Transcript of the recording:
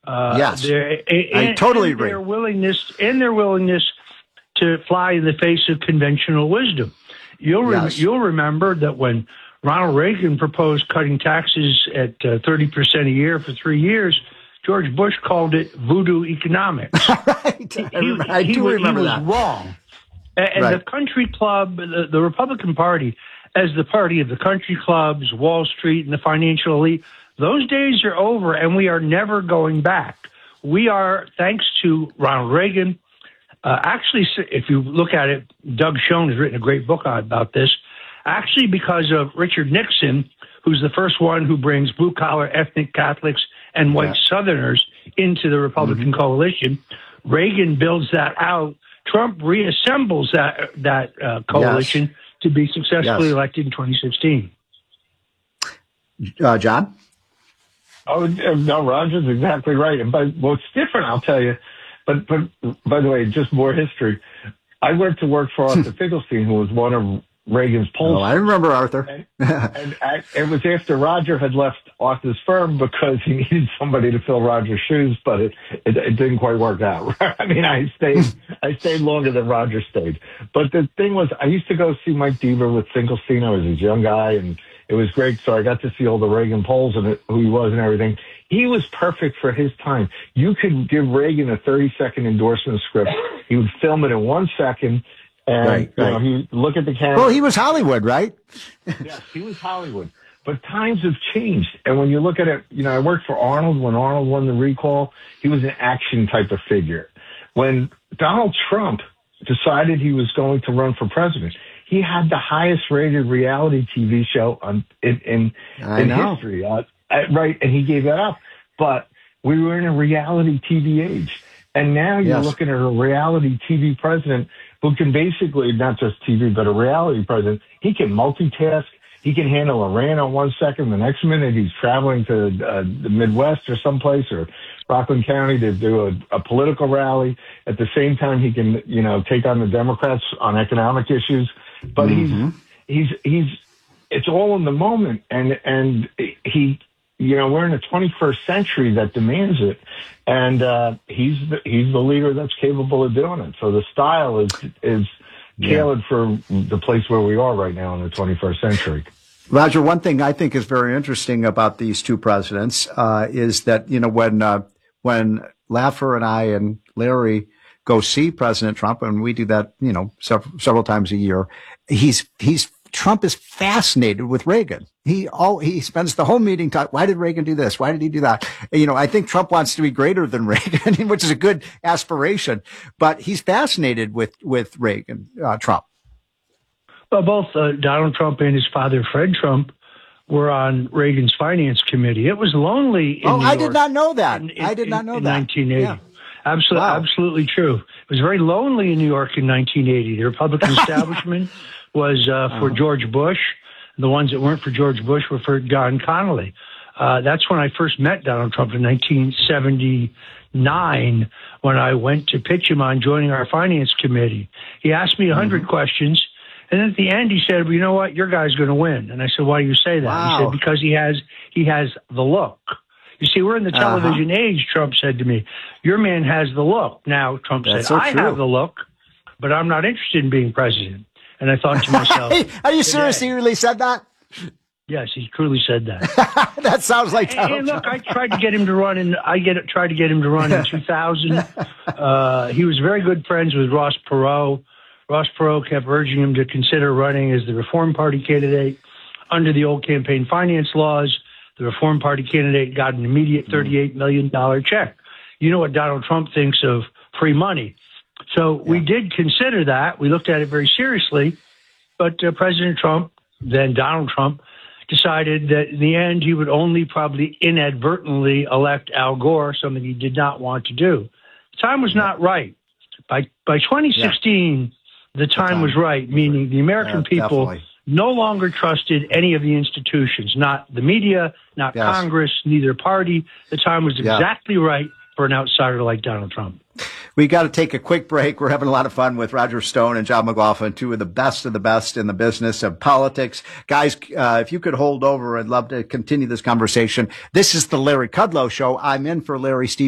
Yes, I totally agree. Their willingness to fly in the face of conventional wisdom. You'll remember that when Ronald Reagan proposed cutting taxes at 30% a year for 3 years, George Bush called it voodoo economics. Right. I do remember that. He was wrong. And right. The country club, the Republican Party, as the party of the country clubs, Wall Street, and the financial elite, those days are over, and we are never going back. We are, thanks to Ronald Reagan, actually, if you look at it, Doug Schoen has written a great book about this, actually because of Richard Nixon, who's the first one who brings blue-collar ethnic Catholics and white Southerners into the Republican coalition. Reagan builds that out. Trump reassembles that coalition to be successfully elected in 2016. John? Oh, no, Roger's exactly right. But what's different, I'll tell you, but by the way, just more history. I went to work for Arthur Finkelstein, who was one of Reagan's pollsters. Oh, I remember Arthur. and it was after Roger had left Arthur's firm because he needed somebody to fill Roger's shoes, but it didn't quite work out. I mean, I stayed longer than Roger stayed. But the thing was, I used to go see Mike Deaver with Finkelstein. I was his young guy, and it was great. So I got to see all the Reagan polls and who he was and everything. He was perfect for his time. You could give Reagan a 30-second endorsement script. He would film it in 1 second. And, you know, he look at the camera. Well, he was Hollywood, right? Yes, he was Hollywood. But times have changed. And when you look at it, you know, I worked for Arnold. When Arnold won the recall, he was an action type of figure. When Donald Trump decided he was going to run for president, he had the highest rated reality TV show in history. Right. And he gave that up. But we were in a reality TV age. And now you're looking at a reality TV president who can basically, not just TV, but a reality president. He can multitask. He can handle Iran on 1 second. The next minute he's traveling to the Midwest or someplace or Rockland County to do a political rally. At the same time, he can, you know, take on the Democrats on economic issues. But it's all in the moment. And he, you know, we're in the 21st century that demands it. And he's the leader that's capable of doing it. So the style is tailored for the place where we are right now in the 21st century. Roger, one thing I think is very interesting about these two presidents is that, you know, when Laffer and I and Larry go see President Trump, and we do that, you know, several times a year, Trump is fascinated with Reagan. He spends the whole meeting talking, why did Reagan do this? Why did he do that? You know, I think Trump wants to be greater than Reagan, which is a good aspiration, but he's fascinated with Reagan, Trump. Well, both Donald Trump and his father, Fred Trump, were on Reagan's finance committee. It was lonely in New York. I did not know that. I did not know that. 1980. Yeah. Absolutely true. It was very lonely in New York in 1980. The Republican establishment was for George Bush. The ones that weren't for George Bush were for John Connally. That's when I first met Donald Trump in 1979 when I went to pitch him on joining our finance committee. He asked me 100 questions, and at the end he said, well, you know what, your guy's going to win. And I said, why do you say that? Wow. He said, because he has the look. You see, we're in the television age, Trump said to me. Your man has the look. Now, Trump said, I have the look, but I'm not interested in being president. And I thought to myself, are you serious? He really said that? Yes, he truly said that. That sounds like Donald Trump. I tried to get him to run in 2000. He was very good friends with Ross Perot. Ross Perot kept urging him to consider running as the Reform Party candidate. Under the old campaign finance laws, the Reform Party candidate got an immediate $38 million check. You know what Donald Trump thinks of free money. So we did consider that. We looked at it very seriously. But President Trump, then Donald Trump, decided that in the end he would only probably inadvertently elect Al Gore, something he did not want to do. The time was not right. By 2016, the time was right, meaning the American people no longer trusted any of the institutions, not the media, not Congress, neither party. The time was exactly right for an outsider like Donald Trump. We got to take a quick break. We're having a lot of fun with Roger Stone and John McLaughlin, two of the best in the business of politics. Guys, if you could hold over, I'd love to continue this conversation. This is the Larry Kudlow Show. I'm in for Larry Steve.